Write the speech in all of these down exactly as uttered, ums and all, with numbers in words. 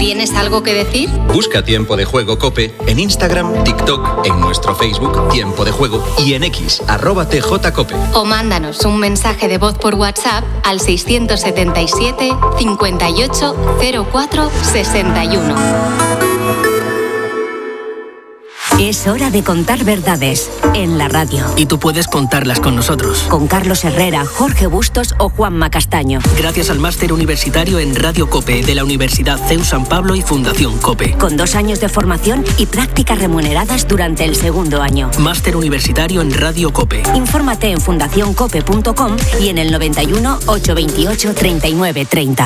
¿Tienes algo que decir? Busca Tiempo de Juego COPE en Instagram, TikTok, en nuestro Facebook Tiempo de Juego y en X, arroba tjcope. O mándanos un mensaje de voz por WhatsApp al seiscientos setenta y siete, cincuenta y ocho, cero cuatro, sesenta y uno. Es hora de contar verdades en la radio. Y tú puedes contarlas con nosotros. Con Carlos Herrera, Jorge Bustos o Juanma Castaño. Gracias al máster universitario en Radio COPE de la Universidad C E U San Pablo y Fundación COPE. Con dos años de formación y prácticas remuneradas durante el segundo año. Máster universitario en Radio COPE. Infórmate en fundación cope punto com y en el noventa y uno, ochocientos veintiocho, treinta y nueve treinta.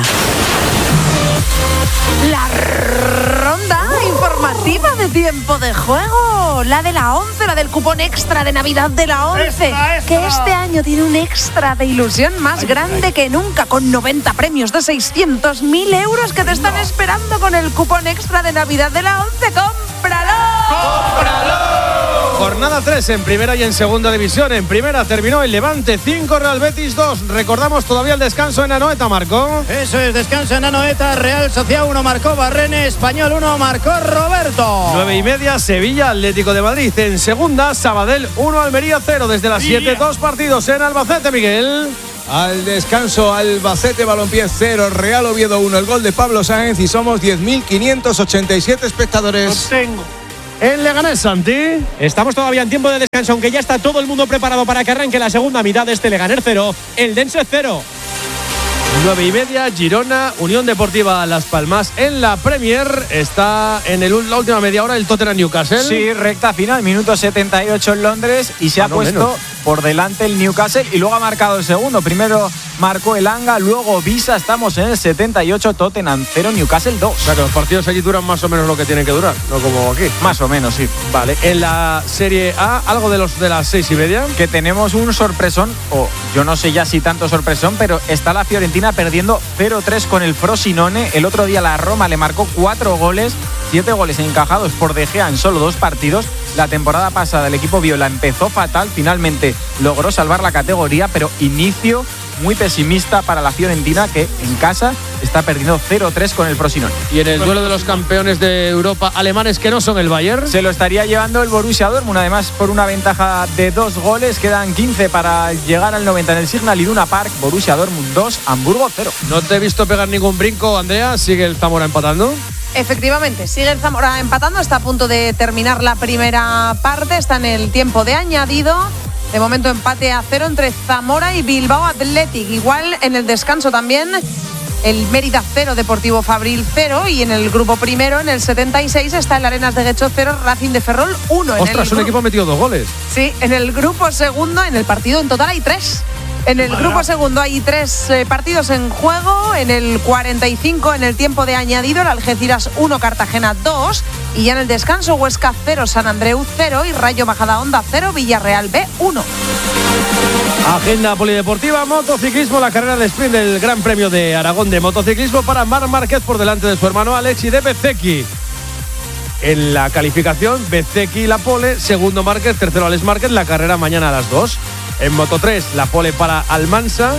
La ronda informativa de Tiempo de Juego, la de la once, la del cupón extra de Navidad de la once, extra, extra. Que este año tiene un extra de ilusión más ay, grande ay. que nunca, con noventa premios de seiscientos mil euros que te están no. esperando con el cupón extra de Navidad de la once. ¡Cómpralo! ¡Cómpralo! Jornada tres en primera y en segunda división. En primera terminó el Levante cinco, Real Betis dos. Recordamos todavía el descanso en Anoeta, Marcó. Eso es, descanso en Anoeta. Real Sociedad uno marcó Barrene, Español uno marcó Roberto. nueve y media, Sevilla, Atlético de Madrid. En segunda, Sabadell uno, Almería cero. Desde las siete, dos partidos en Albacete, Miguel. Al descanso, Albacete Balompié cero, Real Oviedo uno. El gol de Pablo Sáenz y somos diez mil quinientos ochenta y siete espectadores. Lo tengo. En Leganés, Santi. Estamos todavía en tiempo de descanso, aunque ya está todo el mundo preparado para que arranque la segunda mitad de este Leganés cero, el Dense cero. nueve y media, Girona, Unión Deportiva Las Palmas. En la Premier está en el, la última media hora el Tottenham Newcastle. Sí, recta final, minuto setenta y ocho en Londres y se ah, ha no puesto menos. por delante el Newcastle y luego ha marcado el segundo. Primero marcó el Anga, luego Visa. Estamos en el setenta y ocho, Tottenham cero, Newcastle dos. O sea que los partidos allí duran más o menos lo que tienen que durar, no como aquí. Más o menos, sí. Vale, en la Serie A, algo de los de las seis y media. Que tenemos un sorpresón, o yo no sé ya si tanto sorpresón, pero está la Fiorentina perdiendo cero tres con el Frosinone. El otro día la Roma le marcó cuatro goles, siete goles encajados por De Gea en solo dos partidos. La temporada pasada el equipo viola empezó fatal, finalmente logró salvar la categoría, pero inicio muy pesimista para la Fiorentina, que en casa está perdiendo cero tres con el Frosinone. Y en el duelo de los campeones de Europa alemanes que no son el Bayern, se lo estaría llevando el Borussia Dortmund, además por una ventaja de dos goles. Quedan quince para llegar al noventa en el Signal Iduna Park. Borussia Dortmund dos, Hamburgo cero. No te he visto pegar ningún brinco, Andrea. ¿Sigue el Zamora empatando? Efectivamente, sigue el Zamora empatando. Está a punto de terminar la primera parte. Está en el tiempo de añadido. De momento empate a cero entre Zamora y Bilbao Athletic. Igual en el descanso también el Mérida cero, Deportivo Fabril cero. Y en el grupo primero, en el setenta y seis, está el Arenas de Guecho cero, Racing de Ferrol uno. Ostras, un equipo ha metido dos goles. Sí, en el grupo segundo, en el partido en total hay tres. En el grupo segundo hay tres eh, partidos en juego. En el cuarenta y cinco, en el tiempo de añadido, el Algeciras uno, Cartagena dos. Y ya en el descanso, Huesca cero, San Andreu cero y Rayo Majadahonda cero, Villarreal B uno. Agenda polideportiva, motociclismo, la carrera de sprint del Gran Premio de Aragón de motociclismo para Marc Márquez por delante de su hermano Alexi de Bezzecchi. En la calificación, Bezzecchi la pole, segundo Márquez, tercero Alex Márquez, la carrera mañana a las dos. En Moto tres, la pole para Almansa.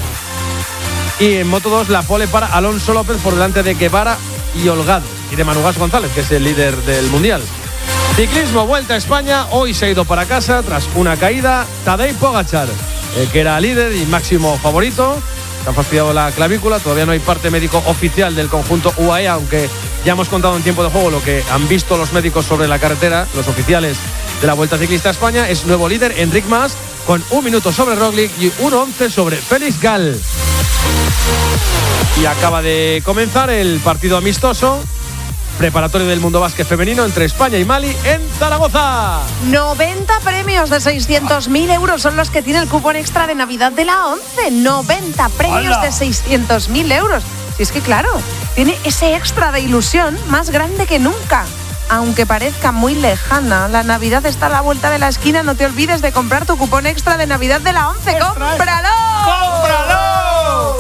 Y en Moto dos, la pole para Alonso López por delante de Guevara y Holgado. Y de Manu Gas González, que es el líder del Mundial. Ciclismo, Vuelta a España. Hoy se ha ido para casa tras una caída Tadej Pogačar, el que era líder y máximo favorito. Se ha fastidiado la clavícula. Todavía no hay parte médico oficial del conjunto U A E, aunque ya hemos contado en tiempo de juego lo que han visto los médicos sobre la carretera, los oficiales de la Vuelta Ciclista a España. Es nuevo líder Enric Mas, con un minuto sobre Roglic y uno once sobre Félix Gall. Y acaba de comenzar el partido amistoso preparatorio del Mundo Básquet femenino entre España y Mali en Zaragoza. noventa premios de seiscientos mil euros son los que tiene el cupón extra de Navidad de la once. noventa premios ¡Hala! De seiscientos mil euros. Si es que claro, tiene ese extra de ilusión más grande que nunca. Aunque parezca muy lejana, la Navidad está a la vuelta de la esquina. No te olvides de comprar tu cupón extra de Navidad de la once. ¡Cómpralo! ¡Cómpralo!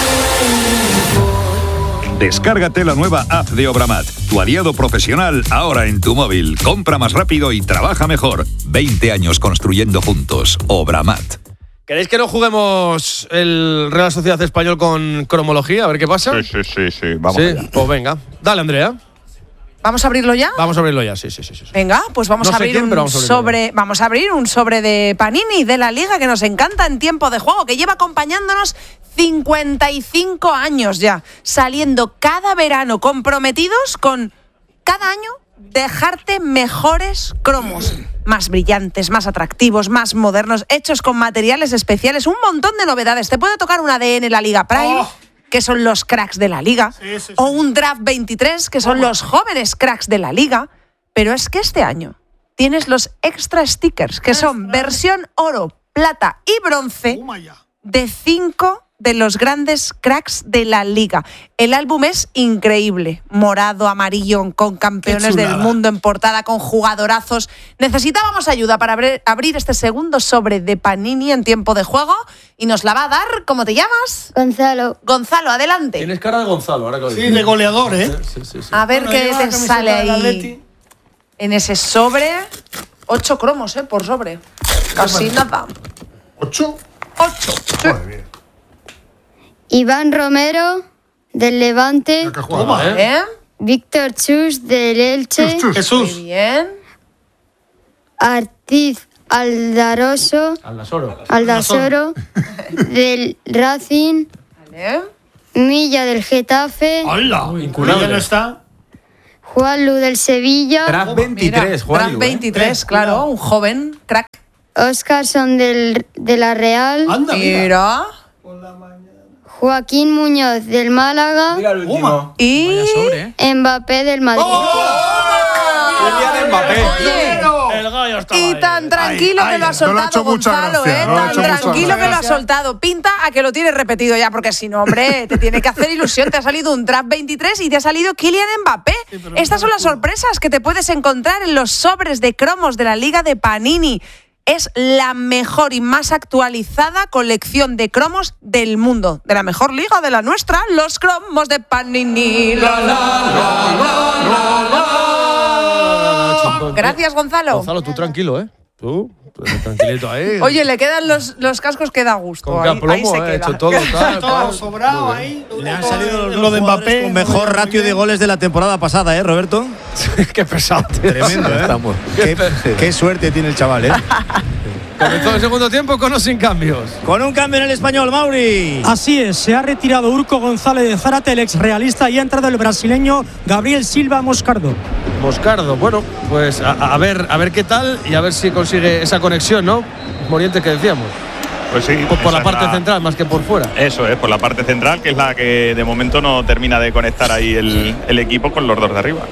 Descárgate la nueva app de Obramat, tu aliado profesional ahora en tu móvil. Compra más rápido y trabaja mejor. veinte años construyendo juntos. Obramat. ¿Queréis que no juguemos el Real Sociedad Español con cromología? A ver qué pasa. Sí, sí, sí, sí. Vamos ¿Sí? allá. Pues venga. Dale. Dale, Andrea. ¿Vamos a abrirlo ya? Vamos a abrirlo ya, sí, sí, sí. sí. Venga, pues vamos no a abrir quién, un vamos a sobre. Vamos a abrir un sobre de Panini de la Liga que nos encanta en tiempo de juego, que lleva acompañándonos cincuenta y cinco años ya, saliendo cada verano comprometidos con cada año dejarte mejores cromos, más brillantes, más atractivos, más modernos, hechos con materiales especiales, un montón de novedades. Te puede tocar un A D N la Liga Prime. Oh. Que son los cracks de la Liga, sí, sí, sí. o un Draft veintitrés, que son oh, los jóvenes cracks de la Liga, pero es que este año tienes los extra stickers, que son versión oro, plata y bronce de cinco de los grandes cracks de la Liga. El álbum es increíble, morado, amarillo, con campeones del mundo en portada, con jugadorazos. Necesitábamos ayuda para abrir, abrir este segundo sobre de Panini en tiempo de juego y nos la va a dar, ¿cómo te llamas? Gonzalo. Gonzalo, adelante. Tienes cara de Gonzalo, ahora que lo Sí, de goleador, ¿eh? Sí, sí, sí. A ver bueno, qué te sale ahí en ese sobre. Ocho cromos, ¿eh? Por sobre. Casi nada. ¿Ocho? Ocho. Sí. Muy bien. Iván Romero, del Levante. ¿Cómo, eh? Víctor Chus, del Elche. Chus, Chus. Jesús. Muy bien. Artiz Aldaroso. Aldasoro. Aldasoro, del Racing. Vale. Milla, del Getafe. ¡Hala! ¿Vinculado no está? Juanlu, del Sevilla. Draft veintitrés, Juanlu. Draft veintitrés, eh. claro, un joven crack. Oscarson, del, de la Real. Anda, mira. mira. Joaquín Muñoz, del Málaga. Mira el último. Y sobre, ¿eh? Mbappé, del Madrid. ¡Oh! El día de Mbappé. Oye, el gallo está y tan tranquilo ay, que ay, lo ha soltado no Gonzalo, gracia, ¿eh? No tan tranquilo que lo ha soltado. Pinta a que lo tienes repetido ya, porque si no, hombre, te tiene que hacer ilusión. Te ha salido un Draft veintitrés y te ha salido Kylian Mbappé. Sí, Estas son las sorpresas que te puedes encontrar en los sobres de cromos de la Liga de Panini. Es la mejor y más actualizada colección de cromos del mundo. De la mejor liga, de la nuestra, los cromos de Panini. La, la, la, la, la, la. Gracias, Gonzalo. Gonzalo, tú tranquilo, ¿eh? Tú, tranquilito ahí. Oye, le quedan los, los cascos que da gusto. Con ahí, aplomo, ahí se eh, queda. hecho todo, tal, todo tal. sobrado ahí. Le han salido los lo de Mbappé con mejor ratio de goles de la temporada pasada, ¿eh, Roberto? Qué pesado. Tremendo, ¿eh? Estamos. Qué, qué suerte tiene el chaval, ¿eh? Comenzó el segundo tiempo con o sin cambios. Con un cambio en el español, Mauri. Así es, se ha retirado Urco González de Zárate, el ex realista, y ha entrado el brasileño Gabriel Silva Moscardo. Moscardo, bueno, pues a, a ver a ver qué tal y a ver si consigue esa conexión, ¿no? Moriente, que decíamos. Pues sí. Por, por la parte la... central más que por fuera. Eso es, por la parte central, que es la que de momento no termina de conectar ahí el, el equipo con los dos de arriba.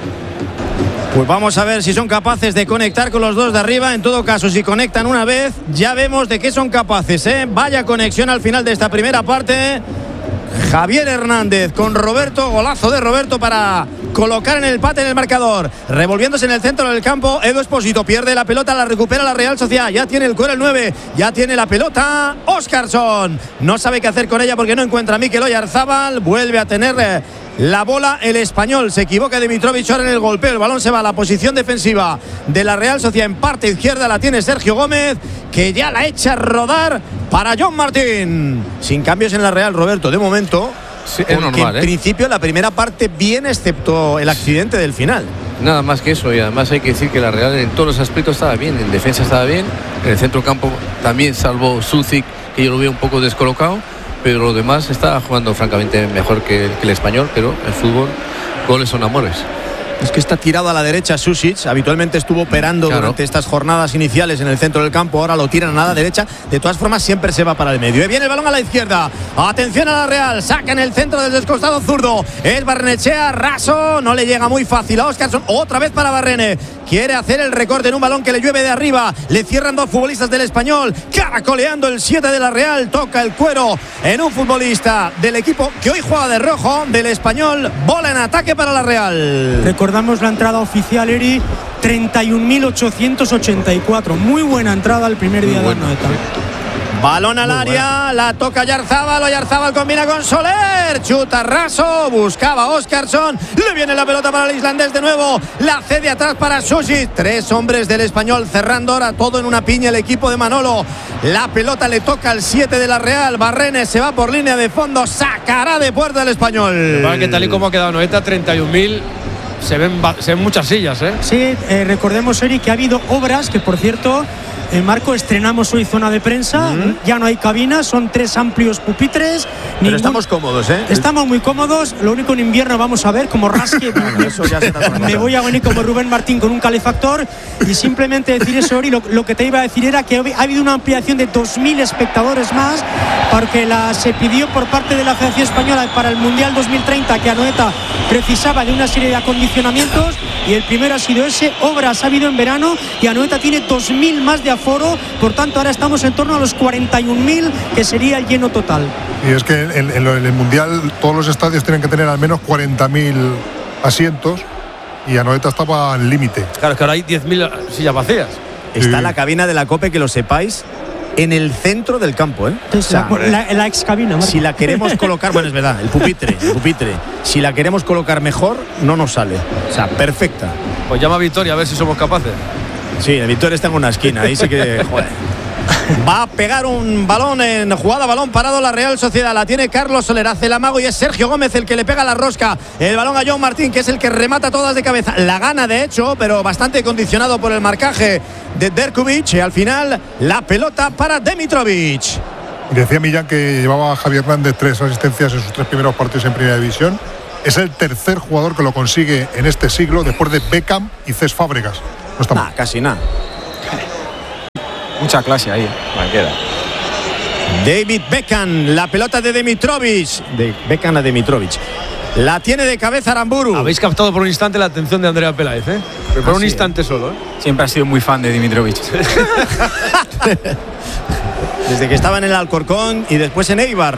Pues vamos a ver si son capaces de conectar con los dos de arriba. En todo caso, si conectan una vez, ya vemos de qué son capaces, ¿eh? Vaya conexión al final de esta primera parte. Javier Hernández con Roberto, golazo de Roberto para colocar en el empate en el marcador. Revolviéndose en el centro del campo, Edu Espósito pierde la pelota, la recupera la Real Sociedad. Ya tiene el cuero el nueve, ya tiene la pelota Óscarson. No sabe qué hacer con ella porque no encuentra a Mikel Oyarzábal. Vuelve a tener eh, la bola el español. Se equivoca Dimitrovic ahora en el golpeo. El balón se va a la posición defensiva de la Real Sociedad. En parte izquierda la tiene Sergio Gómez, que ya la echa a rodar para John Martín. Sin cambios en la Real, Roberto, de momento. Sí, es normal, en ¿eh? principio la primera parte bien, excepto el accidente del final. Nada más que eso, y además hay que decir que la Real en todos los aspectos estaba bien. En defensa estaba bien, en el centro campo también, salvo Sucic, que yo lo veo un poco descolocado, pero lo demás está jugando francamente mejor que, que el español. Pero en fútbol goles son amores. Es que está tirado a la derecha Susic, habitualmente estuvo operando claro. durante estas jornadas iniciales en el centro del campo, ahora lo tiran a la derecha, de todas formas siempre se va para el medio. Y viene el balón a la izquierda, atención a la Real, saca en el centro del descostado zurdo, es Barrenechea, raso, no le llega muy fácil a Óscarson, otra vez para Barrene, quiere hacer el recorte en un balón que le llueve de arriba, le cierran dos futbolistas del español, caracoleando el siete de la Real, toca el cuero en un futbolista del equipo que hoy juega de rojo, del español, bola en ataque para la Real. Recordamos la entrada oficial, Eri, treinta y un mil ochocientos ochenta y cuatro. Muy buena entrada el primer día de la Anoeta. Balón al área, la toca Yarzábal, Yarzábal combina con Soler, chuta raso, buscaba Óscarsson, le viene la pelota para el islandés de nuevo, la cede atrás para Susi, tres hombres del Español cerrando ahora todo en una piña el equipo de Manolo, la pelota le toca al siete de la Real, Barrenes se va por línea de fondo, sacará de puerta el Español. Para que tal y como ha quedado Noeta, treinta y un mil. Se ven, se ven muchas sillas, ¿eh? Sí, eh, recordemos, Eric, que ha habido obras que, por cierto, en Marco, estrenamos hoy zona de prensa. Mm. Ya no hay cabinas, son tres amplios pupitres. Pero ningún... estamos cómodos, ¿eh? Estamos muy cómodos. Lo único en invierno vamos a ver como rasque. me, eso ya se me voy a venir como Rubén Martín con un calefactor. Y simplemente decir eso, Ori, lo, lo que te iba a decir era que ha habido una ampliación de dos mil espectadores más, porque la, se pidió por parte de la Federación Española para el Mundial dos mil treinta que Anoeta precisaba de una serie de acondicionamientos, y el primero ha sido ese. Obras ha habido en verano y Anoeta tiene dos mil más de aforo, por tanto ahora estamos en torno a los cuarenta y un mil, que sería el lleno total. Y es que en, en, en el Mundial todos los estadios tienen que tener al menos cuarenta mil asientos y Anoeta estaba al límite. Claro, es que ahora hay diez mil sillas vacías. Está Sí. la cabina de la COPE, que lo sepáis, en el centro del campo, ¿eh? O sea, la, la, la ex cabina, Marco. Si la queremos colocar, bueno, es verdad, el pupitre, el pupitre. Si la queremos colocar mejor, no nos sale. O sea, perfecta. Pues llama a Victoria a ver si somos capaces. Sí, el Victoria está en una esquina, ahí sí que, joder. Va a pegar un balón en jugada, balón parado la Real Sociedad, la tiene Carlos Soler, hace el amago y es Sergio Gómez el que le pega la rosca, el balón a John Martín, que es el que remata todas de cabeza, la gana de hecho, pero bastante condicionado por el marcaje de Derkuvic, y al final la pelota para Dimitrovic. Y decía Millán que llevaba a Javier Hernández tres asistencias en sus tres primeros partidos en Primera División. Es el tercer jugador que lo consigue en este siglo, después de Beckham y Cés Fábregas. No está nah, mal. Casi nada. Mucha clase ahí. Cualquiera. David Beckham, la pelota de Dimitrovic. De Beckham a Dimitrovic. La tiene de cabeza Aramburu. Habéis captado por un instante la atención de Andrea Peláez, ¿eh? Pero por ah, un sí. instante solo, ¿eh? Siempre ha sido muy fan de Dimitrovic. Desde que estaba en el Alcorcón y después en Eibar.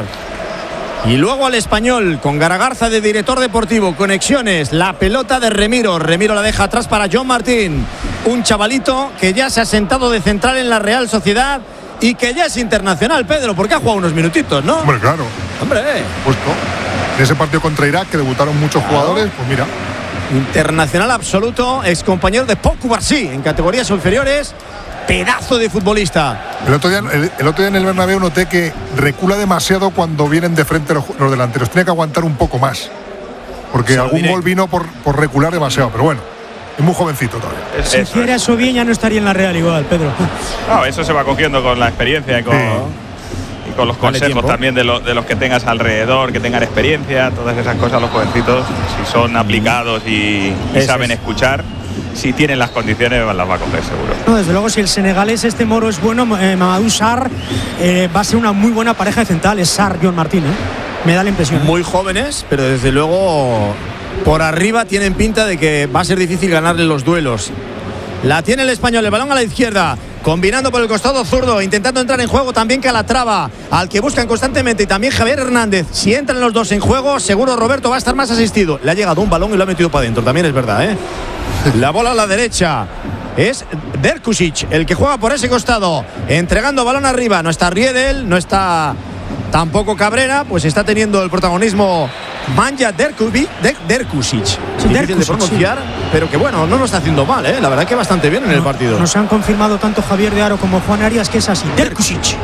Y luego al Español, con Garagarza de director deportivo, conexiones, la pelota de Remiro. Remiro la deja atrás para John Martín, un chavalito que ya se ha sentado de central en la Real Sociedad y que ya es internacional, Pedro, porque ha jugado unos minutitos, ¿no? Hombre, claro. Hombre. Puesto. En ese partido contra Irak, que debutaron muchos claro. jugadores, pues mira. Internacional absoluto, ex compañero de Pau Cubarsí en categorías inferiores. Pedazo de futbolista. El otro, día, el, el otro día en el Bernabéu noté que recula demasiado cuando vienen de frente los, los delanteros. Tiene que aguantar un poco más, porque algún diré. gol vino por, por recular demasiado. Pero bueno, es muy jovencito todavía. Es, si hiciera eso bien, ya no estaría en la Real igual, Pedro. No, eso se va cogiendo con la experiencia y con, sí. y con los consejos tiempo. también de, lo, de los que tengas alrededor, que tengan experiencia. Todas esas cosas los jovencitos, si son aplicados y, y saben es. escuchar, si tienen las condiciones las va a coger seguro. No, desde luego, si el senegalés este moro es bueno, eh, Mamadou Sarr eh, va a ser una muy buena pareja de centrales. Sarr, John Martín, ¿eh? Me da la impresión. Muy jóvenes, pero desde luego por arriba tienen pinta de que va a ser difícil ganarle los duelos. La tiene el Español, el balón a la izquierda, combinando por el costado zurdo, intentando entrar en juego también Calatrava, al que buscan constantemente, y también Javier Hernández. Si entran los dos en juego, seguro Roberto va a estar más asistido. Le ha llegado un balón y lo ha metido para adentro, también es verdad, ¿eh? La bola a la derecha. Es Derkušić el que juega por ese costado, entregando balón arriba. No está Riedel, no está tampoco Cabrera, pues está teniendo el protagonismo Manja Derkušić, Derkušić. Sí, difícil de pronunciar, sí. Pero que bueno, no lo está haciendo mal, ¿eh? La verdad que bastante bien en no, el partido. Nos han confirmado tanto Javier de Aro como Juan Arias que es así. Derkušić.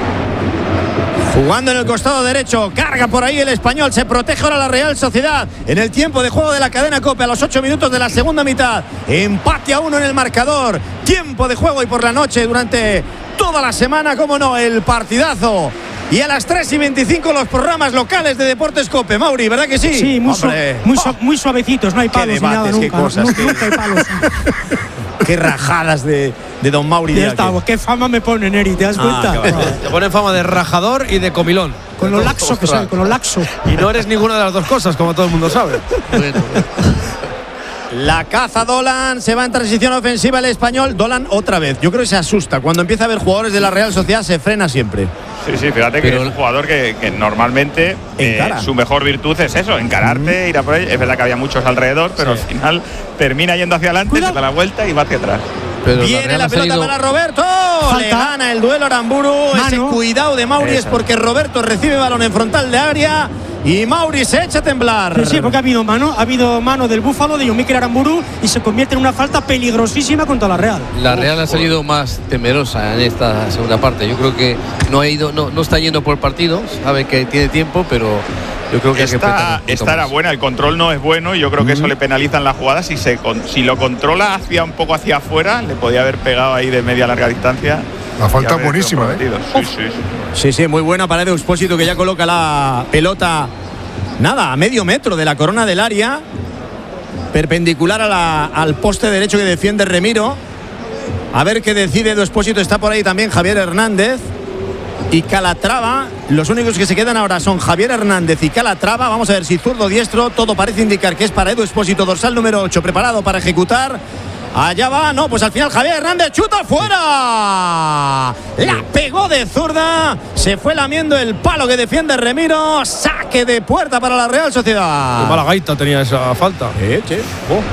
Jugando en el costado derecho, carga por ahí el Español, se protege ahora la Real Sociedad en el tiempo de juego de la cadena COPE a los ocho minutos de la segunda mitad. Empate a uno en el marcador, tiempo de juego y por la noche durante toda la semana, cómo no, el partidazo. Y a las tres y veinticinco los programas locales de Deportes COPE, Mauri, ¿verdad que sí? Sí, muy, su muy, su muy suavecitos, no hay palos debates, ni nada nunca. Qué cosas, nunca, qué... nunca hay palos. Qué rajadas de, de don Mauri. Ya está, qué fama me ponen, Eri, ¿te das ah, cuenta? Te ponen fama de rajador y de comilón. Con lo laxo que soy, con lo laxo. Y no eres ninguna de las dos cosas, como todo el mundo sabe. La caza Dolan, se va en transición ofensiva el Español. Dolan otra vez, yo creo que se asusta. Cuando empieza a ver jugadores de la Real Sociedad se frena siempre. Sí, sí, fíjate que Pero es un jugador que, que normalmente eh, su mejor virtud es eso, encararte, mm. ir a por ahí. Es verdad que había muchos alrededor, pero sí. al final termina yendo hacia adelante, se da la vuelta y va hacia atrás. Pero Viene la, la pelota salido... para Roberto. Falta. Le gana el duelo Aramburu. Mano. Ese cuidado de Mauri es porque Roberto recibe balón en frontal de área y Mauri se echa a temblar. Sí, sí, porque ha habido mano, ha habido mano del Búfalo de Mikel Aramburu y se convierte en una falta peligrosísima contra la Real. La Real ha salido más temerosa en esta segunda parte. Yo creo que no ha ido, no, no está yendo por partido, sabe que tiene tiempo, pero yo creo que esta, hay que esta era buena, el control no es bueno y yo creo que eso le penaliza en la jugada. Si, se, si lo controla hacia un poco hacia afuera, le podía haber pegado ahí de media a larga distancia. La falta buenísima, ¿eh? Sí, sí, sí. Sí, sí, muy buena para Edu Expósito, que ya coloca la pelota, nada, a medio metro de la corona del área, perpendicular a la, al poste derecho que defiende Remiro. A ver qué decide Edu Expósito. Está por ahí también Javier Hernández y Calatrava. Los únicos que se quedan ahora son Javier Hernández y Calatrava. Vamos a ver si zurdo diestro. Todo parece indicar que es para Edu Expósito, dorsal número ocho, preparado para ejecutar. Allá va, no, pues al final Javier Hernández chuta fuera. La pegó de zurda. Se fue lamiendo el palo que defiende Remiro. Saque de puerta para la Real Sociedad. Qué mala gaita tenía esa falta. Sí, sí. Oh.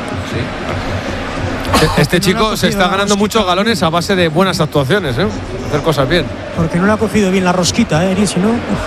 Sí. Este chico se está ganando muchos galones a base de buenas actuaciones, ¿eh? Hacer cosas bien. Porque no le ha cogido bien la rosquita, ¿eh? Si no...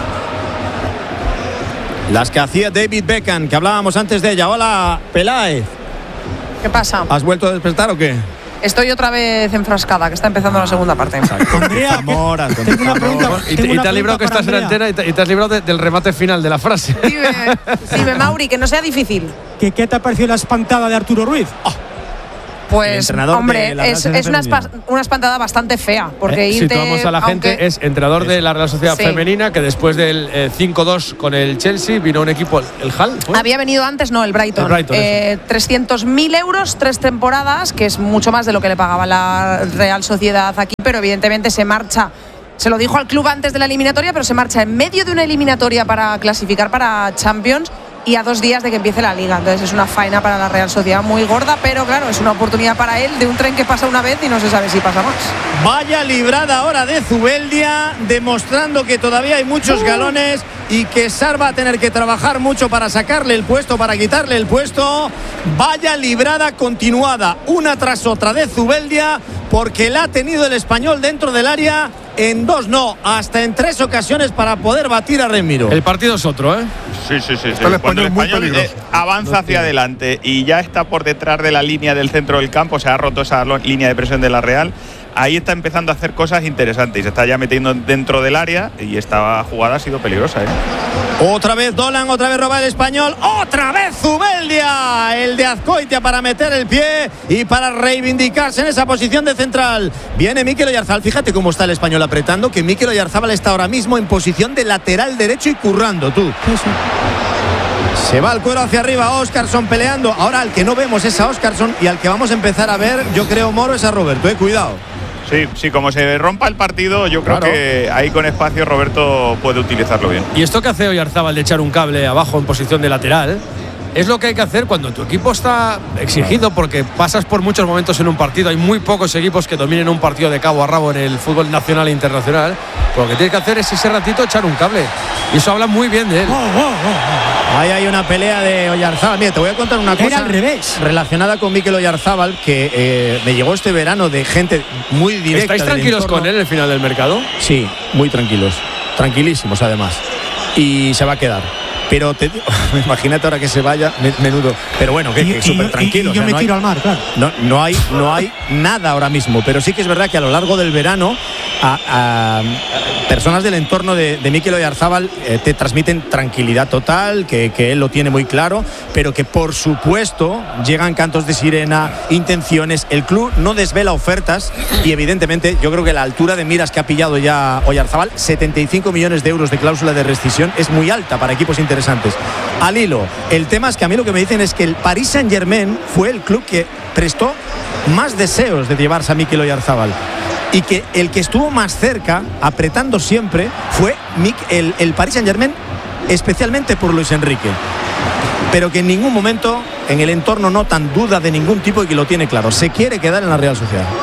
Las que hacía David Beckham, que hablábamos antes de ella. Hola, Peláez. ¿Qué pasa? ¿Has vuelto a despertar o qué? Estoy otra vez enfrascada, que está empezando ah, la segunda parte. Andrea, Mora, tengo una pregunta. Y te, y te has librado que estás en antena y te, y te has librado de, del remate final de la frase. Dime, dime, Mauri, que no sea difícil. ¿Qué, qué te ha parecido la espantada de Arturo Ruiz? Oh. Pues, hombre, es, es una, espa, una espantada bastante fea. Porque eh, irte, situamos a la gente, aunque, es entrenador es, de la Real Sociedad sí. Femenina, que después del eh, cinco dos con el Chelsea vino un equipo, el Hull. ¿Fue? Había venido antes, no, el Brighton. El Brighton eh, trescientos mil euros, tres temporadas, que es mucho más de lo que le pagaba la Real Sociedad aquí, pero evidentemente se marcha. Se lo dijo al club antes de la eliminatoria, pero se marcha en medio de una eliminatoria para clasificar para Champions y a dos días de que empiece la Liga. Entonces es una faena para la Real Sociedad muy gorda, pero claro, es una oportunidad para él de un tren que pasa una vez y no se sabe si pasa más. Vaya librada ahora de Zubeldia, demostrando que todavía hay muchos uh. galones y que Sar va a tener que trabajar mucho para sacarle el puesto, para quitarle el puesto. Vaya librada continuada, una tras otra de Zubeldia, porque la ha tenido el Español dentro del área en dos, no, hasta en tres ocasiones para poder batir a Remiro. El partido es otro, ¿eh? Sí, sí, sí. sí. El Cuando el Español eh, avanza hacia adelante y ya está por detrás de la línea del centro del campo, se ha roto esa línea de presión de la Real, ahí está empezando a hacer cosas interesantes y se está ya metiendo dentro del área y esta jugada ha sido peligrosa, ¿eh? Otra vez Dolan, otra vez roba el Español, otra vez Zubeldia, el de Azcoitia para meter el pie y para reivindicarse en esa posición de central. Viene Mikel Oyarzabal, fíjate cómo está el Español apretando, que Mikel Oyarzabal está ahora mismo en posición de lateral derecho y currando, tú. Sí, sí. Se va el cuero hacia arriba, Óscarson peleando. Ahora al que no vemos es a Óscarson y al que vamos a empezar a ver, yo creo, Moro, es a Roberto, eh, cuidado. Sí, sí, como se rompa el partido, yo creo claro. que ahí con espacio Roberto puede utilizarlo bien. Y esto que hace Oyarzabal de echar un cable abajo en posición de lateral, es lo que hay que hacer cuando tu equipo está exigido, porque pasas por muchos momentos en un partido. Hay muy pocos equipos que dominen un partido de cabo a rabo en el fútbol nacional e internacional. Pues lo que tienes que hacer es ese ratito echar un cable. Y eso habla muy bien de él. Oh, oh, oh. Ahí hay una pelea de Oyarzabal. Mira, te voy a contar una cosa. Era al revés. Relacionada con Mikel Oyarzabal, que eh, me llegó este verano de gente muy directa. ¿Estáis tranquilos con él en el final del mercado? Sí, muy tranquilos. Tranquilísimos, además. Y se va a quedar. Pero te, imagínate ahora que se vaya, menudo. Pero bueno, que, que súper tranquilo. Y yo o sea, me no tiro hay, al mar, claro. No, no, hay, no hay nada ahora mismo. Pero sí que es verdad que a lo largo del verano a, a, a personas del entorno de, de Mikel Oyarzabal eh, te transmiten tranquilidad total, que, que él lo tiene muy claro, pero que por supuesto llegan cantos de sirena, intenciones. El club no desvela ofertas y evidentemente yo creo que la altura de miras que ha pillado ya Oyarzabal, setenta y cinco millones de euros de cláusula de rescisión, es muy alta para equipos interesantes. Al hilo, el tema es que a mí lo que me dicen es que el Paris Saint-Germain fue el club que prestó más deseos de llevarse a Mikel Oyarzabal y que el que estuvo más cerca, apretando siempre, fue el, el Paris Saint-Germain, especialmente por Luis Enrique, pero que en ningún momento en el entorno notan duda de ningún tipo y que lo tiene claro, se quiere quedar en la Real Sociedad.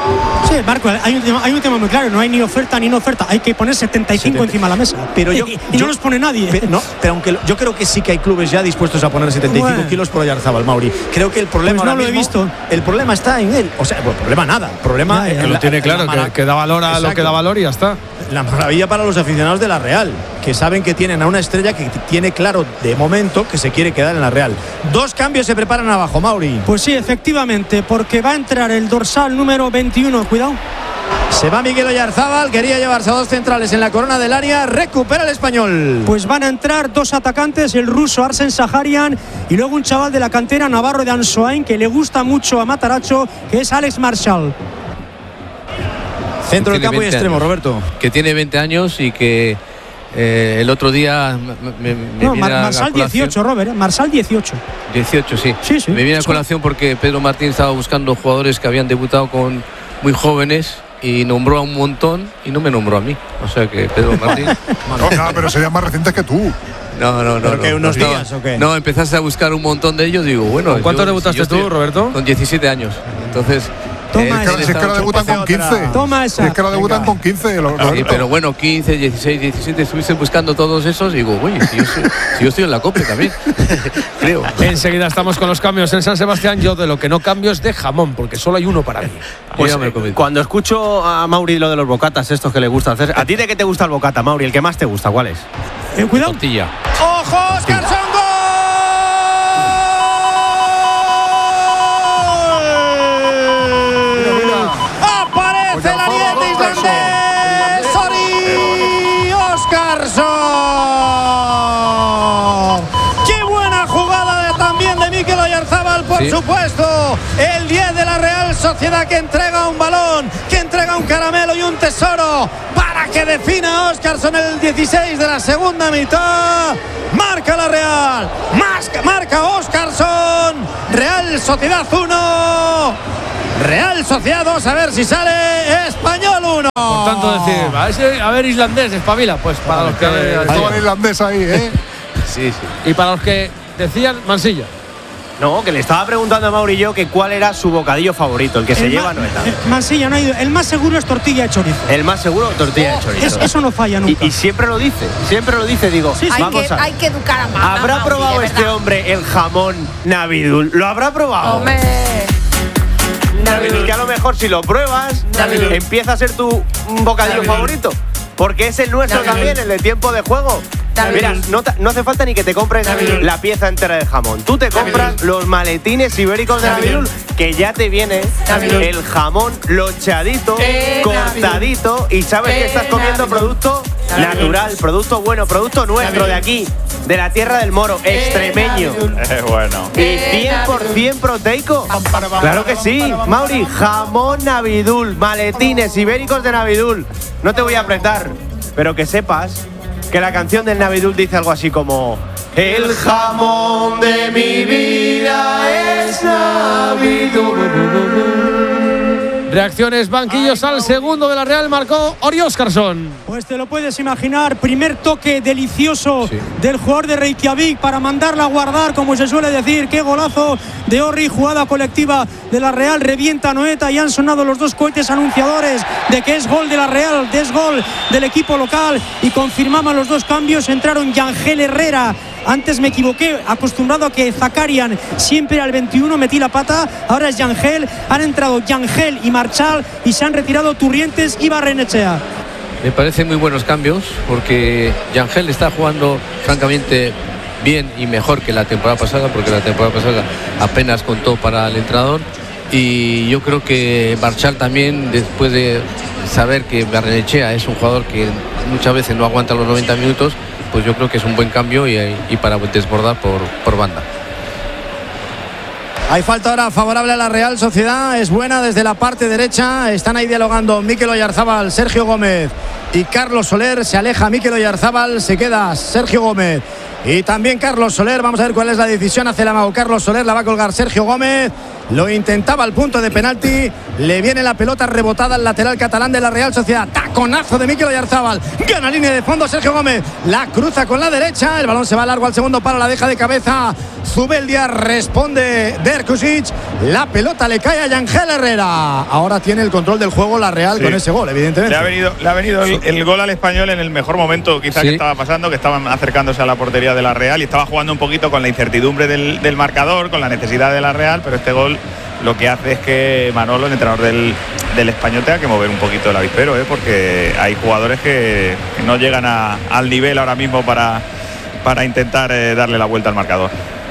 Sí, Marco, hay un, tema, hay un tema muy claro, no hay ni oferta ni no oferta, hay que poner setenta y cinco setenta encima de la mesa. Pero yo, y, y yo, no los pone nadie. Pero, no, pero aunque yo creo que sí que hay clubes ya dispuestos a poner setenta y cinco bueno. kilos por Oyarzábal, Mauri. Creo que el problema pues no ahora lo he mismo, visto. El problema está en él. O sea, el problema nada. El problema ya, ya. Que lo tiene claro, que, que da valor a Exacto. lo que da valor y ya está. La maravilla para los aficionados de la Real, que saben que tienen a una estrella que tiene claro de momento que se quiere quedar en la Real. Dos cambios se preparan abajo, Mauri. Pues sí, efectivamente, porque va a entrar el dorsal número veintiuno, cuidado. Se va Miguel Oyarzábal, quería llevarse a dos centrales en la corona del área, recupera el español. Pues van a entrar dos atacantes, el ruso Arsen Saharian y luego un chaval de la cantera navarro de Ansoain que le gusta mucho a Mataracho, que es Alex Marshall. Centro del campo y extremo, años, Roberto. Que tiene veinte años y que eh, el otro día me, me no, viene Mar Marsal dieciocho, Robert, ¿eh? Marsal dieciocho. dieciocho, sí. Sí, sí. Me viene a sí. colación porque Pedro Martín estaba buscando jugadores que habían debutado con muy jóvenes y nombró a un montón y no me nombró a mí. O sea que Pedro Martín. no, no, pero serían más recientes que tú. No, no, no. ¿Pero no, que unos no, días o qué? No, empezaste a buscar un montón de ellos. Digo, bueno. ¿Cuántos yo, debutaste si yo tú, estoy, Roberto? Con diecisiete años. Entonces. Toma eh, esa. Si es que ahora debutan con quince. Toma esa. Si es que ahora debutan con quince. Lo, sí, pero bueno, quince, dieciséis, diecisiete. Estuviste buscando todos esos. Y digo, oye, si yo, soy, si yo estoy en la COPE también. Creo. Enseguida estamos con los cambios en San Sebastián. Yo de lo que no cambio es de jamón, porque solo hay uno para mí. Pues, eh, cuando escucho a Mauri lo de los bocatas, estos que le gusta hacer. ¿A ti de qué te gusta el bocata, Mauri? ¿El que más te gusta? ¿Cuál es? Eh, cuidado. Tortilla. ¡Ojo, Oscarson! Por sí. supuesto, el diez de la Real Sociedad que entrega un balón, que entrega un caramelo y un tesoro para que defina Oscarson el dieciséis de la segunda mitad. Marca la Real, marca Oscarson. Real Sociedad uno, Real Sociedad dos, a ver si sale Español uno. Por tanto decir, a ver, a ver islandés, espabila, pues para los que... Todo el irlandés ahí, ¿eh? Sí, sí. Y para los que decían Mansilla. No, que le estaba preguntando a Mauri yo que cuál era su bocadillo favorito, el que el se lleva no está. Mansilla no ha ido. El más seguro es tortilla de chorizo. El más seguro, tortilla oh, de chorizo. Es, eso no falla nunca. Y, y siempre lo dice, siempre lo dice, digo. Sí, sí. Vamos hay, que, a... hay que educar a mamá. ¿Habrá Mauri, probado este hombre el jamón Navidul? ¿Lo habrá probado? Hombre. Navidul, que a lo mejor si lo pruebas, Navidul. empieza a ser tu bocadillo Navidul. favorito. Porque es el nuestro Navidul. también, el de tiempo de juego. Mira, no, no hace falta ni que te compres Navidul. la pieza entera de jamón. Tú te compras Navidul. los maletines ibéricos de Navidul, que ya te viene Navidul. el jamón lochadito, eh, cortadito, Navidul. y sabes eh, que estás comiendo Navidul. producto Navidul. natural, producto bueno, producto nuestro Navidul. de aquí, de la tierra del Moro, eh, extremeño. Es bueno. Y cien por cien proteico. Claro que sí, Mauri, jamón Navidul, maletines ibéricos de Navidul. No te voy a apretar, pero que sepas que la canción del Navidul dice algo así como: el jamón de mi vida es Navidul. Reacciones, banquillos al segundo de la Real, marcó Ori Oscarson. Pues te lo puedes imaginar, primer toque delicioso sí. del jugador de Reykjavik para mandarla a guardar, como se suele decir. Qué golazo de Ori, jugada colectiva de la Real, revienta Noeta y han sonado los dos cohetes anunciadores de que es gol de la Real, de es gol del equipo local, y confirmaban los dos cambios. Entraron Yangel Herrera. Antes me equivoqué, acostumbrado a que Zakarian siempre al veintiuno, metí la pata, ahora es Yangel. Han entrado Yangel y Marchal y se han retirado Turrientes y Barrenechea. Me parecen muy buenos cambios porque Yangel está jugando francamente bien y mejor que la temporada pasada, porque la temporada pasada apenas contó para el entrenador, y yo creo que Marchal también, después de saber que Barrenechea es un jugador que muchas veces no aguanta los noventa minutos, pues yo creo que es un buen cambio y, y para desbordar por, por banda. Hay falta ahora favorable a la Real Sociedad, es buena desde la parte derecha. Están ahí dialogando Mikel Oyarzábal, Sergio Gómez y Carlos Soler. Se aleja Mikel Oyarzábal, se queda Sergio Gómez y también Carlos Soler. Vamos a ver cuál es la decisión. Hace el amago Carlos Soler, la va a colgar Sergio Gómez. lo intentaba al punto de penalti, le viene la pelota rebotada al lateral catalán de la Real Sociedad, taconazo de Mikel Oyarzábal, gana línea de fondo Sergio Gómez, la cruza con la derecha, el balón se va largo al segundo palo, la deja de cabeza Zubeldia, responde Derkusic, la pelota le cae a Yangel Herrera, ahora tiene el control del juego la Real sí. con ese gol, evidentemente. Le ha venido, le ha venido el, el gol al Español en el mejor momento quizá sí. que estaba pasando, que estaban acercándose a la portería de la Real y estaba jugando un poquito con la incertidumbre del, del marcador, con la necesidad de la Real, pero este gol lo que hace es que Manolo, el entrenador del, del Español, tenga que mover un poquito el avispero, ¿eh? porque hay jugadores que, que no llegan a, al nivel ahora mismo para, para intentar eh, darle la vuelta al marcador.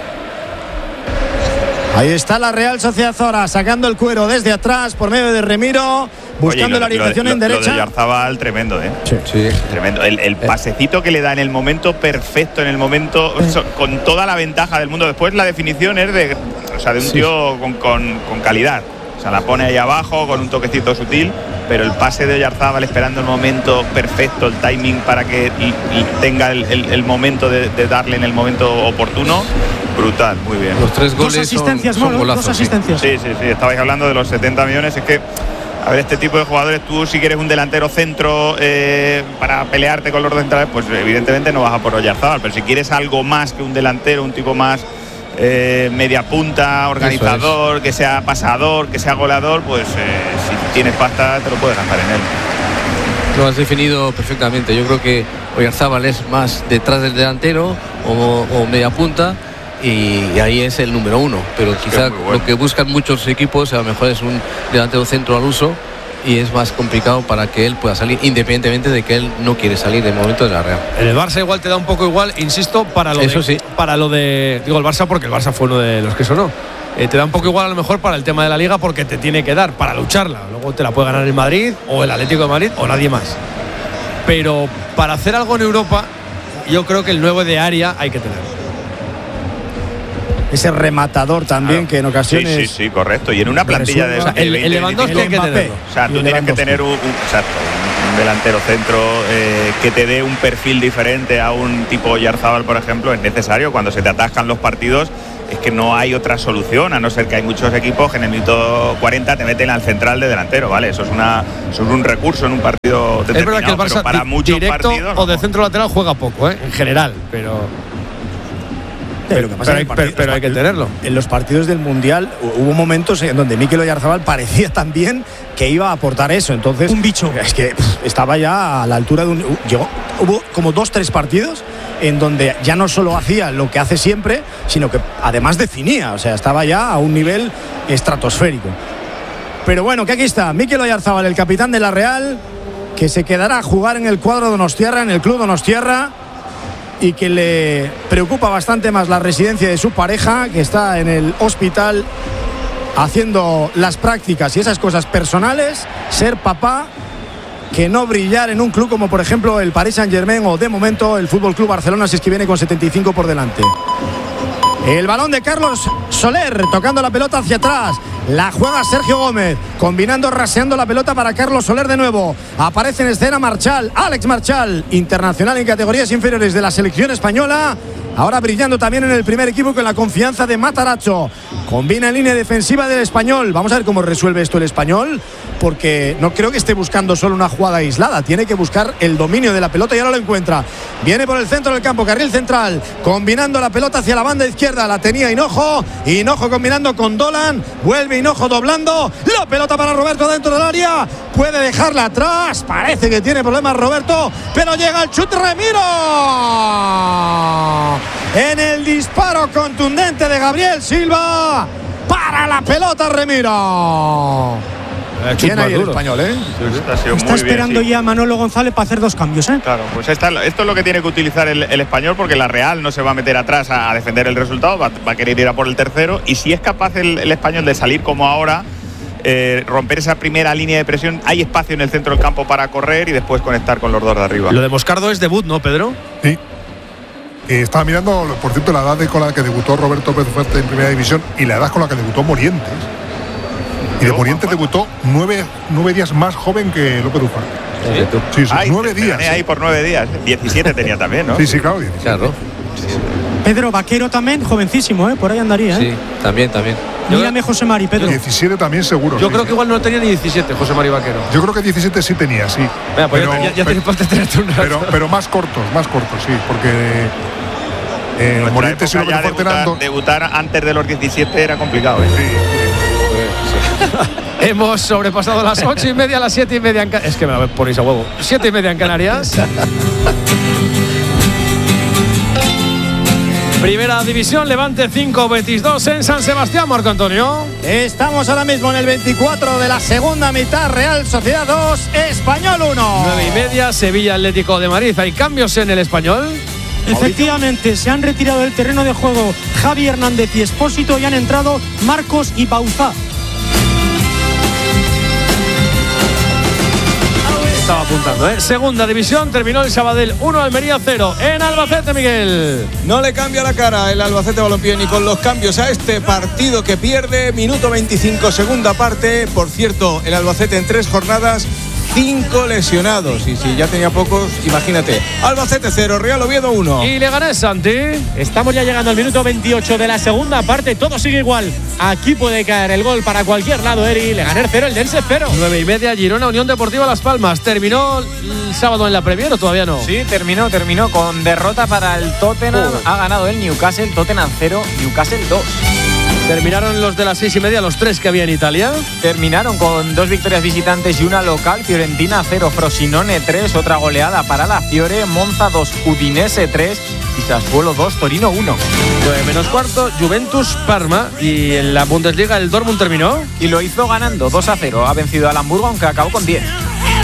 Ahí está la Real Sociedad ahora sacando el cuero desde atrás por medio de Remiro, buscando Oye, lo, la orientación lo, en derecha. Lo de Oyarzábal, tremendo, ¿eh? Sí. sí. Tremendo. El, el pasecito que le da en el momento perfecto, en el momento, con toda la ventaja del mundo. Después la definición es de, o sea, de un sí. tío con, con, con calidad. O sea, la pone ahí abajo con un toquecito sutil, pero el pase de Oyarzábal esperando el momento perfecto, el timing para que y, y tenga el, el, el momento de, de darle en el momento oportuno. Brutal, muy bien. Los tres goles dos asistencias, son, son golazos, dos asistencias. Sí, sí, sí, estabais hablando de los setenta millones, es que a ver, este tipo de jugadores, tú si quieres un delantero centro eh, para pelearte con los centrales, pues evidentemente no vas a por Oyarzábal, pero si quieres algo más que un delantero, un tipo más eh, media punta, organizador, es. que sea pasador, que sea goleador, pues eh, si tienes pasta te lo puedes gastar en él. Lo has definido perfectamente. Yo creo que Oyarzábal es más detrás del delantero o, o media punta. Y ahí es el número uno, pero quizá bueno. lo que buscan muchos equipos a lo mejor es un delantero centro al uso y es más complicado para que él pueda salir, independientemente de que él no quiere salir de momento de la Real. En el Barça igual te da un poco igual, insisto, para lo Eso de, sí. para lo de digo el Barça porque el Barça fue uno de los que sonó. Eh, te da un poco igual a lo mejor para el tema de la Liga porque te tiene que dar para lucharla. Luego te la puede ganar el Madrid o el Atlético de Madrid o nadie más. Pero para hacer algo en Europa, yo creo que el nueve de área hay que tener. Ese rematador también, claro, que en ocasiones. Sí, sí, sí, correcto. Y en una plantilla de, o sea, de el, el Lewandowski hay que tenerlo. O sea, tú tienes que tener un, un, exacto, un delantero centro eh, que te dé un perfil diferente a un tipo Oyarzábal, por ejemplo. Es necesario cuando se te atascan los partidos. Es que no hay otra solución, a no ser que hay muchos equipos que en el minuto cuarenta te meten al central de delantero, ¿vale? Eso es una eso es un recurso en un partido determinado. Es verdad que el Barça para muchos directo partidos, o de centro lateral juega poco, ¿eh? En general, pero... Pero, que pasa pero, hay, partidos, pero hay que tenerlo. En los partidos del Mundial hubo momentos en donde Mikel Oyarzábal parecía también que iba a aportar eso. Entonces, un bicho. Es que pff, estaba ya a la altura de un. Llegó, hubo como dos, tres partidos en donde ya no solo hacía lo que hace siempre, sino que además definía. O sea, estaba ya a un nivel estratosférico. Pero bueno, que aquí está Mikel Oyarzábal, el capitán de la Real, que se quedará a jugar en el cuadro donostiarra, en el club donostiarra, y que le preocupa bastante más la residencia de su pareja, que está en el hospital haciendo las prácticas y esas cosas personales, ser papá, que no brillar en un club como por ejemplo el Paris Saint-Germain o de momento el Fútbol Club Barcelona, si es que viene con setenta y cinco por delante. El balón de Carlos Soler, tocando la pelota hacia atrás. La juega Sergio Gómez, combinando, raseando la pelota para Carlos Soler de nuevo. Aparece en escena Marchal, Alex Marchal, internacional en categorías inferiores de la selección española. Ahora brillando también en el primer equipo con la confianza de Matarazzo. Combina en línea defensiva del Español. Vamos a ver cómo resuelve esto el Español, porque no creo que esté buscando solo una jugada aislada. Tiene que buscar el dominio de la pelota y ahora lo encuentra. Viene por el centro del campo, carril central, combinando la pelota hacia la banda izquierda. La tenía Hinojo. Hinojo combinando con Dolan. Vuelve Hinojo doblando. La pelota para Roberto dentro del área. Puede dejarla atrás. Parece que tiene problemas Roberto, pero llega el chute Remiro. En el disparo contundente de Gabriel Silva. Para la pelota Remiro. Tiene ahí el Español, ¿eh? Está, Está esperando bien, sí. ya Manolo González para hacer dos cambios, ¿eh? Claro, pues esta, esto es lo que tiene que utilizar el, el Español, porque la Real no se va a meter atrás a, a defender el resultado, va, va a querer ir a por el tercero, y si es capaz el, el Español de salir como ahora, eh, romper esa primera línea de presión, hay espacio en el centro del campo para correr y después conectar con los dos de arriba. Lo de Moscardo es debut, ¿no, Pedro? Sí. Eh, estaba mirando, por cierto, la edad de con la que debutó Roberto Pérez Fuerte en Primera División y la edad con la que debutó Morientes. Y de Morientes debutó nueve, nueve días más joven que López Dufán. Sí, sí, sí Ay, nueve días. Ahí por nueve días. diecisiete tenía también, ¿no? Sí, sí, claro. diecisiete. Claro. Pedro Vaquero también, jovencísimo, ¿eh? Por ahí andaría, ¿eh? Sí, también, también. Mírame José Mari, Pedro. diecisiete también seguro. Yo sí, creo sí. que igual no tenía ni diecisiete, José María Vaquero. Yo creo que diecisiete sí tenía, sí. Venga, pues pero, ya, ya, ya pero, tienes para tenerte un rato. pero, pero más cortos, más cortos, sí, porque eh, En Morientes nuestra y lo época ya que fuerte eran debutar, dos- debutar antes de los diecisiete era complicado. ¿eh? Hemos sobrepasado las ocho y media, las siete y media en Canarias. Es que me la ponéis a huevo. Siete y media en Canarias. Primera división, Levante cinco, Betis dos en San Sebastián, Marco Antonio. Estamos ahora mismo en el veinticuatro de la segunda mitad, Real Sociedad dos, Español uno. Nueve y media, Sevilla Atlético de Madrid. ¿Hay cambios en el Español? Efectivamente, se han retirado del terreno de juego Javi Hernández y Espósito y han entrado Marcos y Bauzá. Estaba apuntando, ¿eh? Segunda división, terminó el Sabadell uno, Almería cero. En Albacete, Miguel. No le cambia la cara el Albacete Balompié ni con los cambios a este partido que pierde. Minuto veinticinco, segunda parte. Por cierto, el Albacete en tres jornadas, cinco lesionados. Y si ya tenía pocos, imagínate. Albacete cero, Real Oviedo uno. Y Leganés, Santi. Estamos ya llegando al minuto veintiocho de la segunda parte. Todo sigue igual. Aquí puede caer el gol para cualquier lado, Eri. Leganés cero, el Dense cero. Nueve y media, Girona, Unión Deportiva Las Palmas. ¿Terminó el sábado en la Premier o todavía no? Sí, terminó, terminó con derrota para el Tottenham. Oh. Ha ganado el Newcastle, Tottenham cero, Newcastle dos. Terminaron los de las seis y media, los tres que había en Italia. Terminaron con dos victorias visitantes y una local. Fiorentina cero, Frosinone tres, otra goleada para la Fiore. Monza dos, Udinese tres y Sassuolo dos, Torino uno. nueve menos cuarto, Juventus Parma. Y en la Bundesliga el Dortmund terminó. Y lo hizo ganando dos a cero. Ha vencido al Hamburgo, aunque acabó con diez.